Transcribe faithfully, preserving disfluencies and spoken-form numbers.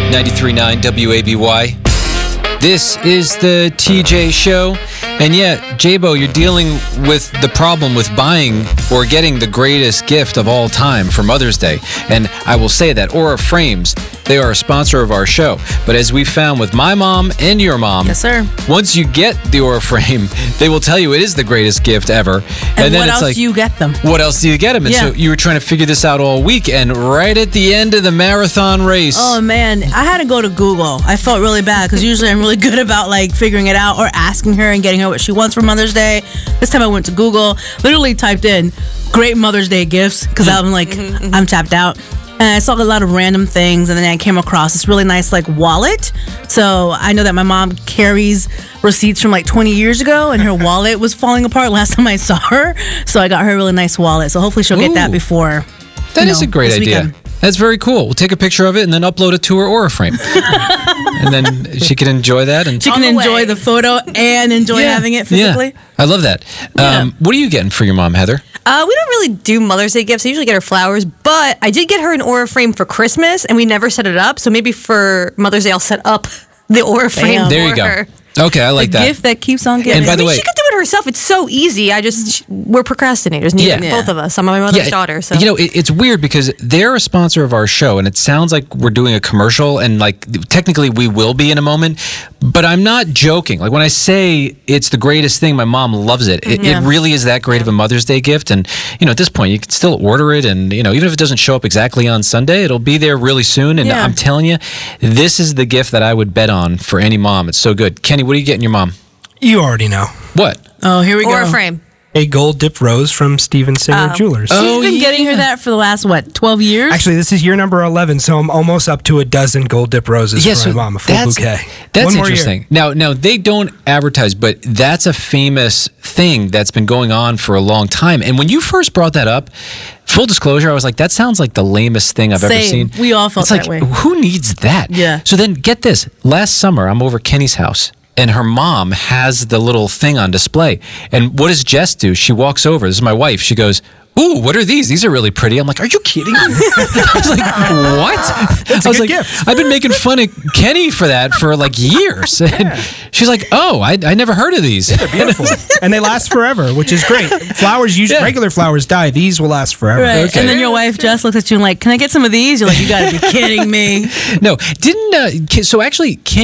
ninety-three point nine W A B Y. This is the T J Show. And yeah, J-Bo, you're dealing with the problem with buying or getting the greatest gift of all time for Mother's Day. And I will say that Aura Frames, they are a sponsor of our show. But as we found with my mom and your mom, yes, sir. Once you get the Aura Frame, they will tell you it is the greatest gift ever. And, and then what it's else like, do you get them? What else do you get them? And yeah. so you were trying to figure this out all week, and right at the end of the marathon race. Oh, man. I had to go to Google. I felt really bad because usually I'm really good about like figuring it out or asking her and getting her what she wants for Mother's Day. This time I went to Google, literally typed in great Mother's Day gifts because I'm like, mm-hmm. I'm tapped out. And I saw a lot of random things, and then I came across this really nice like wallet. So I know that my mom carries receipts from like twenty years ago, and her wallet was falling apart last time I saw her. So I got her a really nice wallet. So hopefully she'll Ooh, get that before. That is know, a great idea. Weekend. That's very cool. We'll take a picture of it and then upload it to her Aura Frame. And then she can enjoy that. And she can the enjoy way. the photo and enjoy yeah, having it physically. Yeah. I love that. Yeah. Um, what are you getting for your mom, Heather? Uh, we don't really do Mother's Day gifts. I usually get her flowers, but I did get her an Aura Frame for Christmas, and we never set it up. So maybe for Mother's Day, I'll set up the Aura Frame Damn. for there you go. her. Okay, I like the that. Gift that keeps on giving. And by I the mean, way, she could do it herself. It's so easy. I just we're procrastinators. Neither, yeah. both of us. I'm my mother's yeah, daughter. So you know, it, it's weird because they're a sponsor of our show, and it sounds like we're doing a commercial, and like technically we will be in a moment. But I'm not joking. Like when I say it's the greatest thing, my mom loves it. It, yeah. it really is that great yeah. of a Mother's Day gift, and you know, at this point, you can still order it, and you know, even if it doesn't show up exactly on Sunday, it'll be there really soon. And yeah. I'm telling you, this is the gift that I would bet on for any mom. It's so good. Kenny, what are you getting your mom? You already know. What? Oh, here we Aura go. Frame. A gold dipped rose from Steven Singer Oh. Jewelers. She's Oh, been yeah. getting her that for the last, what, twelve years? Actually, this is year number eleven, so I'm almost up to a dozen gold dipped roses Yeah, for so my mom, a full that's, bouquet. That's One more year. interesting. Now, now they don't advertise, but that's a famous thing that's been going on for a long time. And when you first brought that up, full disclosure, I was like, that sounds like the lamest thing I've Same. ever seen. We all felt it's like, that way. Who needs that? Yeah. So then get this. Last summer, I'm over at Kenny's house, and her mom has the little thing on display. And what does Jess do? She walks over. This is my wife. She goes, ooh, what are these? These are really pretty. I'm like, are you kidding me? I was like, what? That's I was a good like, gift. I've been making fun of Kenny for that for like years. And Yeah. she's like, oh, I, I never heard of these. They're beautiful. And they last forever, which is great. Flowers, usually, Yeah. regular flowers die. These will last forever. Right. Okay. And then your wife Jess looks at you and like, can I get some of these? You're like, you got to be kidding me. No, didn't, uh, so actually, Kenny